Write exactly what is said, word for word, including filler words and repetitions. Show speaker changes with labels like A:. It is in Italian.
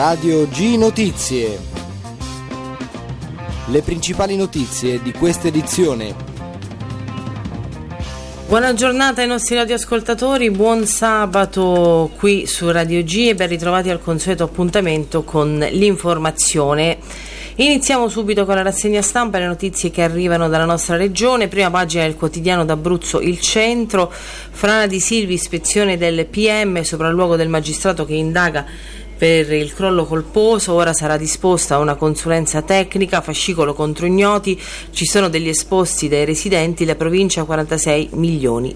A: Radio G Notizie. Le principali notizie di questa edizione.
B: Buona giornata ai nostri radioascoltatori, buon sabato qui su Radio G e ben ritrovati al consueto appuntamento con l'informazione. Iniziamo subito con la rassegna stampa e le notizie che arrivano dalla nostra regione. Prima pagina del quotidiano d'Abruzzo Il Centro, frana di Silvi, ispezione del P M, sopralluogo del magistrato che indaga per il crollo colposo, ora sarà disposta una consulenza tecnica, fascicolo contro ignoti, ci sono degli esposti dai residenti, la provincia quarantasei milioni